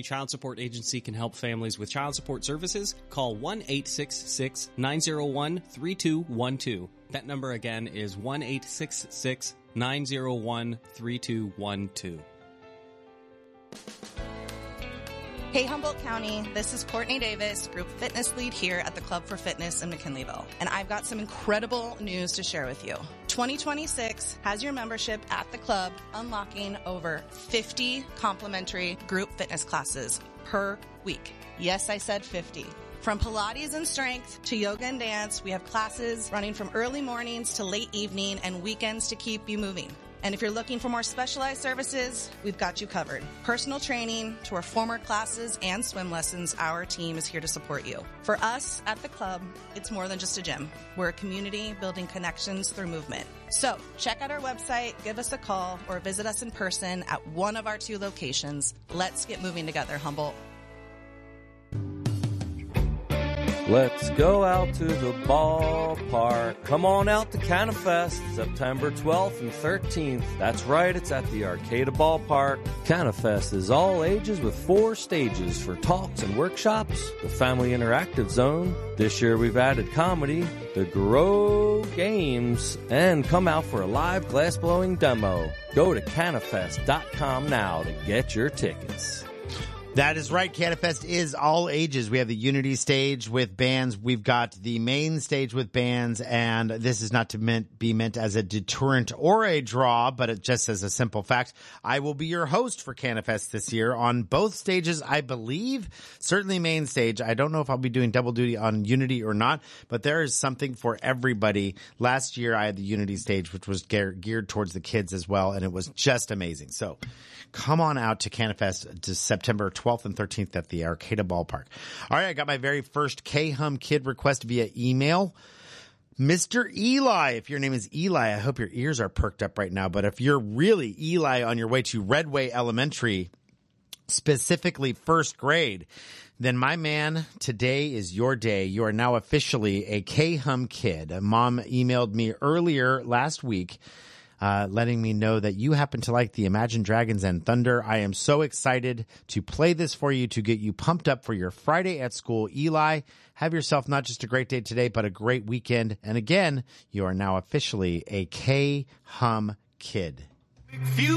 Child Support Agency can help families with child support services. Call 1-866-901-3212. That number again is 1-866-901-3212. Hey Humboldt County, this is Courtney Davis, Group Fitness Lead here at the Club for Fitness in McKinleyville. And I've got some incredible news to share with you. 2026 has your membership at the club unlocking over 50 complimentary group fitness classes per week. Yes, I said 50. From Pilates and strength to yoga and dance, we have classes running from early mornings to late evening and weekends to keep you moving. And if you're looking for more specialized services, we've got you covered. Personal training to our former classes and swim lessons, our team is here to support you. For us at the club, it's more than just a gym. We're a community building connections through movement. So check out our website, give us a call, or visit us in person at one of our 2 locations. Let's get moving together, Humboldt. Let's go out to the ballpark. Come on out to CanaFest, September 12th and 13th. That's right, it's at the Arcata Ballpark. CanaFest is all ages with 4 stages for talks and workshops, the Family Interactive Zone. This year we've added comedy, the Grow Games, and come out for a live glass-blowing demo. Go to canafest.com now to get your tickets. That is right. CanaFest is all ages. We have the Unity stage with bands. We've got the main stage with bands, and this is not to be meant as a deterrent or a draw, but it just as a simple fact. I will be your host for CanaFest this year on both stages, I believe. Certainly main stage. I don't know if I'll be doing double duty on Unity or not, but there is something for everybody. Last year I had the Unity stage, which was geared towards the kids as well, and it was just amazing. So come on out to CanaFest to September 12th and 13th at the Arcata Ballpark. All right, I got my very first K-Hum Kid request via email. Mr. Eli, if your name is Eli, I hope your ears are perked up right now. But if you're really Eli on your way to Redway Elementary, specifically first grade, then my man, today is your day. You are now officially a K-Hum Kid. Mom emailed me earlier last week letting me know that you happen to like the Imagine Dragons and Thunder. I am so excited to play this for you to get you pumped up for your Friday at school. Eli, have yourself not just a great day today, but a great weekend. And again, you are now officially a K-Hum Kid.